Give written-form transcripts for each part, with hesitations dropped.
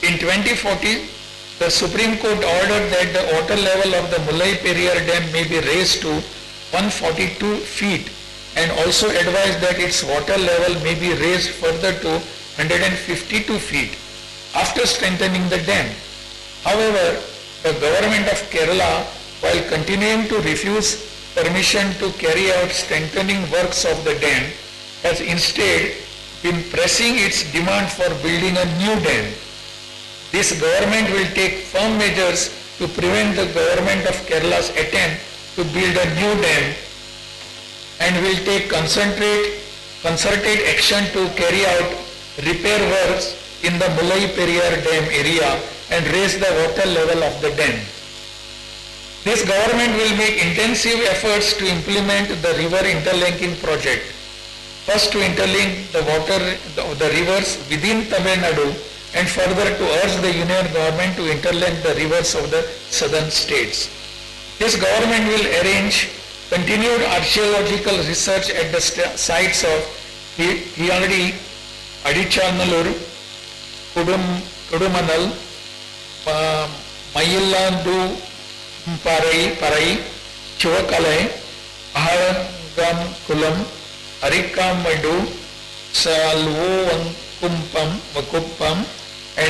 In 2014, the Supreme Court ordered that the water level of the Mulai Periyar Dam may be raised to 142 feet and also advised that its water level may be raised further to 152 feet after strengthening the dam. However, the government of Kerala, while continuing to refuse permission to carry out strengthening works of the dam, has instead been pressing its demand for building a new dam. This government will take firm measures to prevent the government of Kerala's attempt to build a new dam and will take concerted action to carry out repair works in the Mulai Periyar Dam area and raise the water level of the dam. This government will make intensive efforts to implement the river interlinking project. First, to interlink the rivers within Tamil Nadu, and further to urge the union government to interlink the rivers of the southern states. This government will arrange continued archaeological research at the sites of Hiyadi, Adichanallur, Kudumanal, Mayillandu Parai, Chivakalai, Ahagamkulam, Arikamadu, Vakuppam, and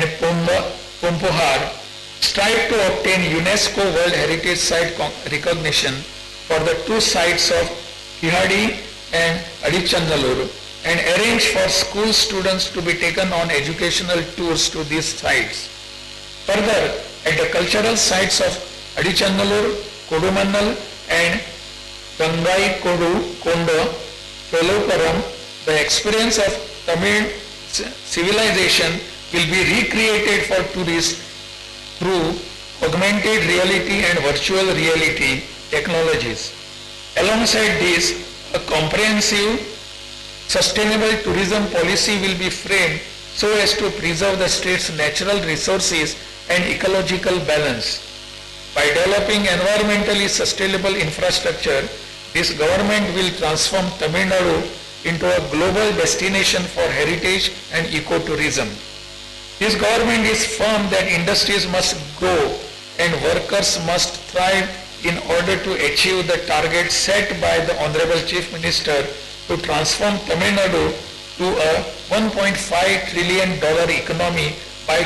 Pumpuhar strive to obtain UNESCO World Heritage Site recognition for the two sites of Hiyadi and Adichanallur and arrange for school students to be taken on educational tours to these sites. Further, at the cultural sites of Adichanallur, Kodumannal and Gangai Kondo, Veluparam, the experience of Tamil civilization will be recreated for tourists through augmented reality and virtual reality technologies. Alongside this, a comprehensive, sustainable tourism policy will be framed so as to preserve the state's natural resources and ecological balance. By developing environmentally sustainable infrastructure, this government will transform Tamil Nadu into a global destination for heritage and ecotourism. This government is firm that industries must grow and workers must thrive in order to achieve the target set by the Honorable Chief Minister to transform Tamil Nadu to a $1.5 trillion economy by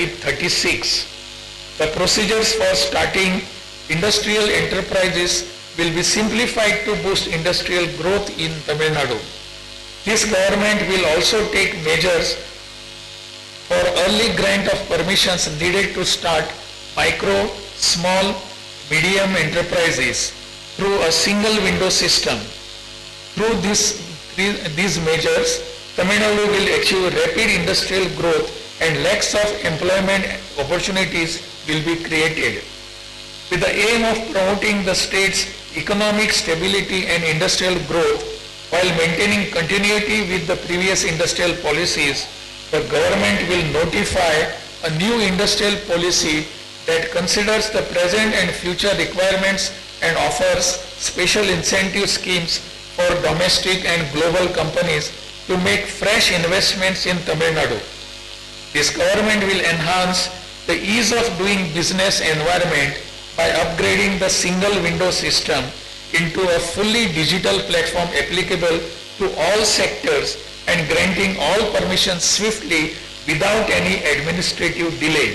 2036. The procedures for starting industrial enterprises will be simplified to boost industrial growth in Tamil Nadu. This government will also take measures for early grant of permissions needed to start micro, small, medium enterprises through a single window system. Through these measures, Tamil Nadu will achieve rapid industrial growth and lakhs of employment opportunities will be created. With the aim of promoting the state's economic stability and industrial growth while maintaining continuity with the previous industrial policies, the government will notify a new industrial policy that considers the present and future requirements and offers special incentive schemes for domestic and global companies to make fresh investments in Tamil Nadu. This government will enhance the ease of doing business environment by upgrading the single window system into a fully digital platform applicable to all sectors and granting all permissions swiftly without any administrative delay.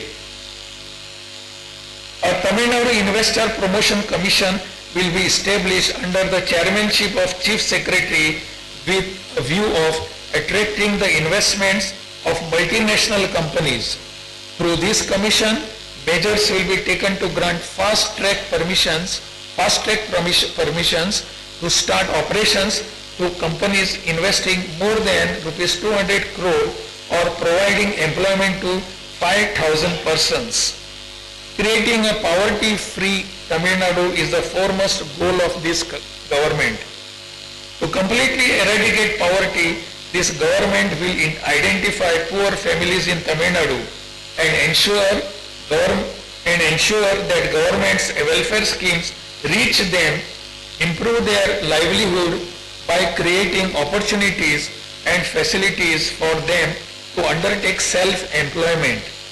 A Tamil Nadu Investor Promotion Commission will be established under the chairmanship of Chief Secretary with a view of attracting the investments of multinational companies. Through this commission, measures will be taken to grant fast-track permissions to start operations to companies investing more than Rs 200 crore or providing employment to 5,000 persons. Creating a poverty-free Tamil Nadu is the foremost goal of this government. To completely eradicate poverty, this government will identify poor families in Tamil Nadu and ensure that government's welfare schemes reach them, improve their livelihood by creating opportunities and facilities for them to undertake self-employment.